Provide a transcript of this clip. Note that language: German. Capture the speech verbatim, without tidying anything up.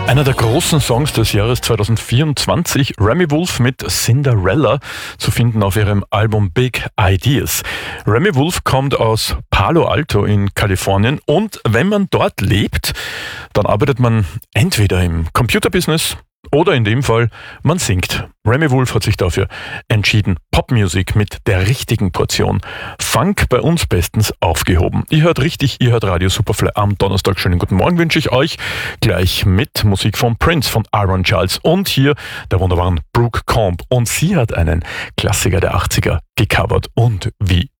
Einer der großen Songs des Jahres zweitausendvierundzwanzig, Remi Wolf mit Cinderella, zu finden auf ihrem Album Big Ideas. Remi Wolf kommt aus Palo Alto in Kalifornien und wenn man dort lebt, dann arbeitet man entweder im Computerbusiness oder in dem Fall, man singt. Remi Wolf hat sich dafür entschieden. Popmusik mit der richtigen Portion. Funk bei uns bestens aufgehoben. Ihr hört richtig, ihr hört Radio Superfly am Donnerstag. Schönen guten Morgen wünsche ich euch. Gleich mit Musik von Prince, von Aaron Charles und hier der wunderbaren Brooke Combe. Und sie hat einen Klassiker der achtziger gecovert. Und wie